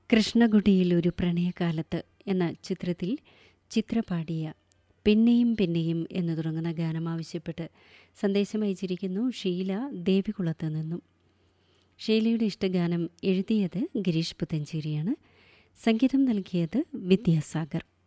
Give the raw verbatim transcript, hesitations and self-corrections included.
കൃഷ്ണകുടിയിൽ ഒരു പ്രണയകാലത്ത് എന്ന ചിത്രത്തിൽ ചിത്ര പാടിയ പിന്നെയും പിന്നെയും എന്ന് തുടങ്ങുന്ന ഗാനം ആവശ്യപ്പെട്ട് സന്ദേശം അയച്ചിരിക്കുന്നു ഷീല ദേവികുളത്ത് നിന്നും. ഷീലയുടെ ഇഷ്ടഗാനം എഴുതിയത് ഗിരീഷ് പുത്തഞ്ചേരിയാണ്. സംഗീതം നൽകിയത് വിദ്യാസാഗർ.